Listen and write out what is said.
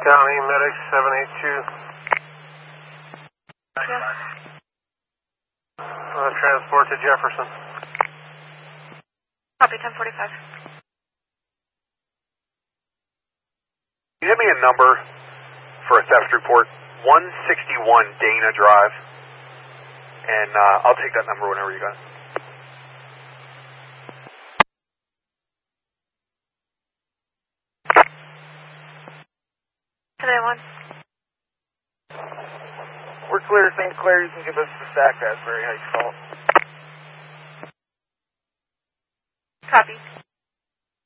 County Medic 782. Transport to Jefferson. Copy, 1045. Can you give me a number for a theft report? 161 Dana Drive. And I'll take that number whenever you got it. Today one. We're clear, St. Clair. You can give us the Stack Asbury Heights call. Copy.